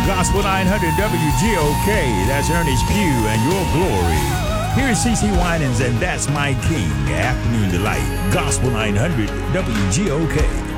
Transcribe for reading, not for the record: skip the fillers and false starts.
Gospel 900 WGOK. That's Ernest Pugh and Your Glory. Here's CeCe Winans and That's My King. Afternoon Delight. Gospel 900 WGOK.